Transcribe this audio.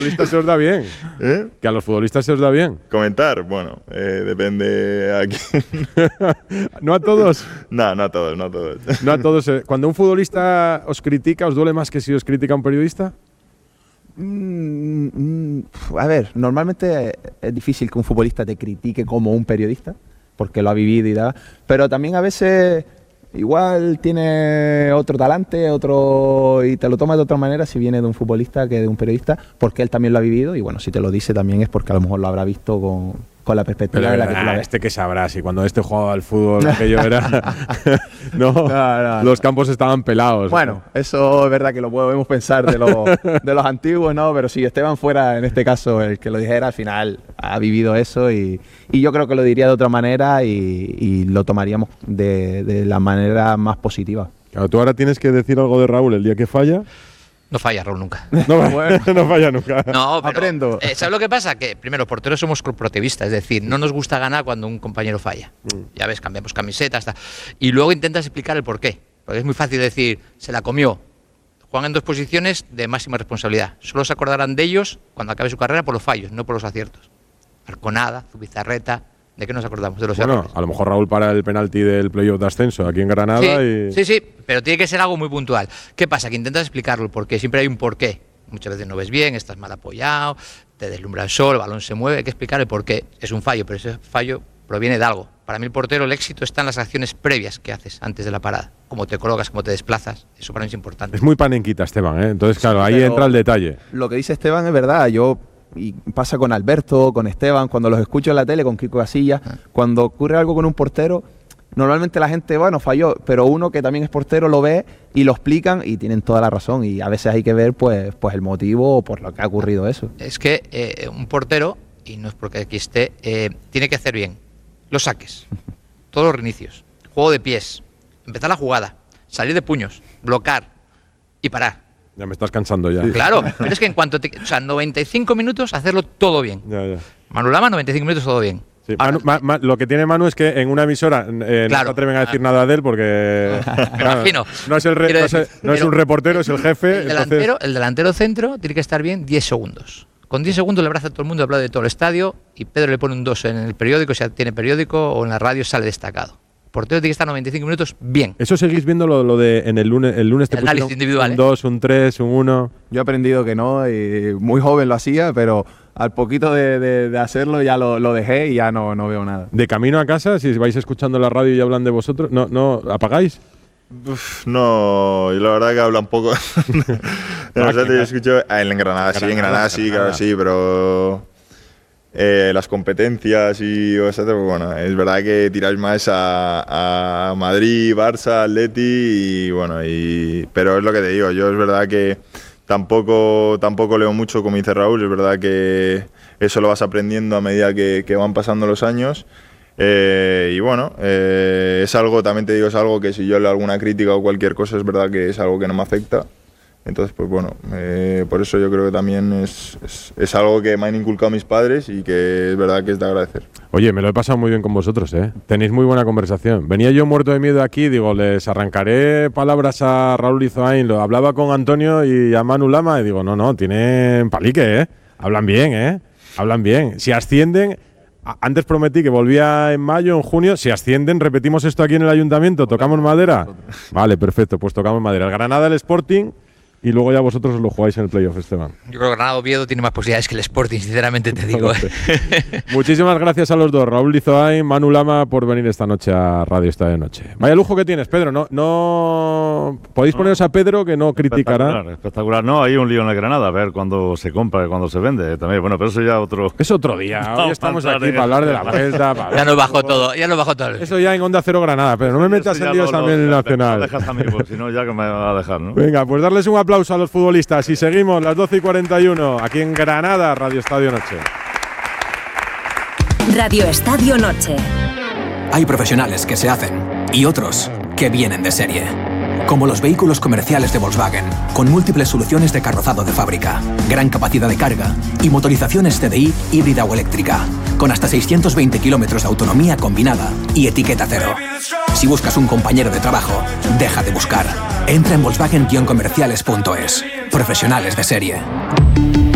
futbolistas se os da bien. Que a los futbolistas se os da bien. Comentar, bueno, depende a quién. ¿No a todos? No a todos. No a todos. Cuando un futbolista os critica, ¿os duele más que si os critica un periodista? A ver, normalmente es difícil que un futbolista te critique como un periodista, porque lo ha vivido y da, pero también a veces igual tiene otro talante, y te lo tomas de otra manera si viene de un futbolista que de un periodista, porque él también lo ha vivido y bueno, si te lo dice también es porque a lo mejor lo habrá visto con la perspectiva de la que tú la ves. Que sabrá, si cuando jugaba al fútbol aquello era… no, los campos estaban pelados. Bueno, eso es verdad que lo podemos pensar de los antiguos, ¿no? Pero si Esteban fuera, en este caso, el que lo dijera, al final ha vivido eso y yo creo que lo diría de otra manera y lo tomaríamos de la manera más positiva. Claro, tú ahora tienes que decir algo de Raúl el día que falla. No falla Raúl nunca. No falla nunca. No, pero, aprendo. ¿Sabes lo que pasa? Que primero, los porteros somos corporativistas, es decir, no nos gusta ganar cuando un compañero falla. Ya ves, cambiamos camisetas, y luego intentas explicar el porqué. Porque es muy fácil decir, se la comió. Juegan en dos posiciones de máxima responsabilidad. Solo se acordarán de ellos cuando acabe su carrera por los fallos, no por los aciertos. Arconada, Zubizarreta… ¿De qué nos acordamos? De los errores. A lo mejor Raúl para el penalti del playoff de ascenso aquí en Granada. Sí, pero tiene que ser algo muy puntual. ¿Qué pasa? Que intentas explicarlo, porque siempre hay un porqué. Muchas veces no ves bien, estás mal apoyado, te deslumbra el sol, el balón se mueve, hay que explicar el porqué. Es un fallo, pero ese fallo proviene de algo. Para mí el portero, el éxito está en las acciones previas que haces antes de la parada. Cómo te colocas, cómo te desplazas, eso para mí es importante. Es muy panenquita Esteban, Entonces claro, ahí entra el detalle. Lo que dice Esteban es verdad, y pasa con Alberto, con Esteban, cuando los escucho en la tele, con Kiko Casillas, cuando ocurre algo con un portero, normalmente la gente, bueno, falló, pero uno que también es portero lo ve y lo explican y tienen toda la razón y a veces hay que ver pues el motivo o por lo que ha ocurrido eso. Es que un portero, y no es porque aquí esté, tiene que hacer bien los saques, todos los reinicios, juego de pies, empezar la jugada, salir de puños, bloquear y parar. Ya me estás cansando ya. Claro, pero es que en cuanto 95 minutos hacerlo todo bien. Ya. Manu Lama, 95 minutos todo bien. Sí, lo que tiene Manu es que en una emisora no se atreven a decir nada de él porque me imagino. No es un reportero, es el jefe. El delantero centro tiene que estar bien 10 segundos. Con 10 segundos le abraza a todo el mundo, habla de todo el estadio y Pedro le pone un 2 en el periódico, si tiene periódico, o en la radio sale destacado. Portero tiene que estar 95 minutos bien. Eso seguís viendo lo de en el lunes te análisis individual, un 2, un 3, un 1. Yo he aprendido que no, y muy joven lo hacía, pero al poquito de hacerlo ya lo dejé y ya no veo nada. De camino a casa, si vais escuchando la radio y hablan de vosotros, ¿no apagáis? No, y la verdad que hablan poco. Yo escucho en Granada sí, claro sí, pero las competencias y etcétera, pues bueno, es verdad que tiráis más a Madrid, Barça, Atleti y bueno, pero es lo que te digo, yo es verdad que tampoco leo mucho, como dice Raúl, es verdad que eso lo vas aprendiendo a medida que van pasando los años. Y bueno, es algo, también te digo, es algo que si yo leo alguna crítica o cualquier cosa, es verdad que es algo que no me afecta. Entonces, pues bueno, por eso yo creo que también es algo que me han inculcado mis padres y que es verdad que es de agradecer. Oye, me lo he pasado muy bien con vosotros, Tenéis muy buena conversación. Venía yo muerto de miedo aquí, digo, les arrancaré palabras a Raúl Izoain, lo hablaba con Antonio y a Manu Lama y digo, no, tienen palique, Hablan bien, Hablan bien. Si ascienden… Antes prometí que volvía en mayo, en junio. Si ascienden, repetimos esto aquí en el ayuntamiento. ¿Tocamos madera? Vale, perfecto, pues tocamos madera. El Granada, el Sporting y luego ya vosotros os lo jugáis en el playoff, Esteban. Yo creo que Granada Oviedo tiene más posibilidades que el Sporting, sinceramente te digo. Muchísimas gracias a los dos, Raúl Izoain, Manu Lama, por venir esta noche a Radio Estadio Noche. Vaya lujo que tienes, Pedro. No podéis poneros a Pedro, que no criticará. Espectacular. No, hay un lío en el Granada, a ver cuándo se compra, cuándo se vende también. Bueno, pero eso ya es otro día. Hoy estamos aquí para hablar de la vuelta. Ya nos bajó todo. Eso ya en Onda Cero Granada, pero no me metas en líos también en el Nacional. Dejas a mí, porque si no ya que me va a dejar, ¿no? Venga, pues darles un aplauso a los futbolistas y seguimos las 12:41 aquí en Granada, Radio Estadio Noche. Radio Estadio Noche. Hay profesionales que se hacen y otros que vienen de serie. Como los vehículos comerciales de Volkswagen, con múltiples soluciones de carrozado de fábrica, gran capacidad de carga y motorizaciones TDI híbrida o eléctrica, con hasta 620 kilómetros de autonomía combinada y etiqueta cero. Si buscas un compañero de trabajo, deja de buscar. Entra en Volkswagen-comerciales.es. Profesionales de serie.